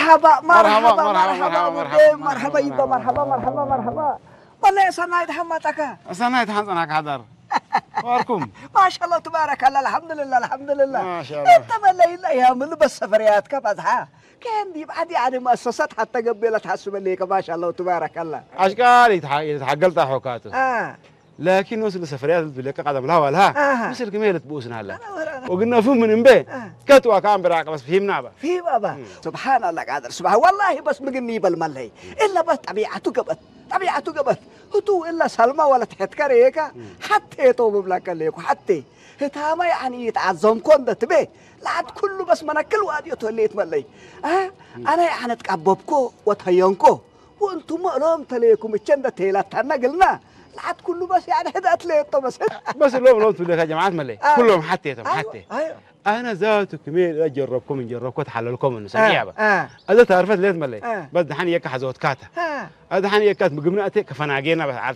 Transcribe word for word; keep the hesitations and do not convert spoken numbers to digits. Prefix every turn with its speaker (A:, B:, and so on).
A: مرحبا مرحبا
B: مرحبا
A: مرحبا
B: مرحبا
A: مرحبا يبا مرحبا مرحبا مرحبا والله صنايد حماتك
B: أصلا يتحنطنك حضر واركم
A: ما شاء الله تبارك الله الحمد لله الحمد لله
B: ما شاء الله
A: انت ما لا يا من بس سفريات كبزها كان دي بعد يعني مؤسسات حتى قبلت حسب ليك ما شاء الله تبارك الله
B: أشكال يتحقلت حوكاته
A: اه
B: لكن وصل سفريات اللي قدم لها ولا
A: آه.
B: مثل كمية تبوسنا هلا
A: أنا ورا-
B: وقلنا فهم من امبي
A: آه.
B: كتوا كان براك بس فهمنا بقى
A: في بابا سبحان الله قادر سبحان والله بس مقني بالملهي الا بس طبيعته قبت طبيعته قبت هتو الا سلمى ولا تحتكر هيك حتى تو بلاك ليك حتى هتاما يعني يتعظم كون تبي لا كله بس منكل وادي توليت ملي ها انا يعني تقببكو وتهينكو وانتم مقلوم تليكم الشنده تيلا تنقلنا لا كله بس يعني هدات ليتو بس
B: بس اليوم لو تقول لك يا جماعة ملي
A: آه.
B: كلهم حتى
A: أيوة،
B: حتى
A: ايوه
B: أنا ذاته كمية أجربكم نجربكم تحللكم إنه سريع بقى
A: اه
B: هذا تعرفت ليه ملي
A: آه.
B: بس دحين يك حزوت كاتا
A: اه
B: هذا دحين يكات مقمنا أتي كفناجينا بس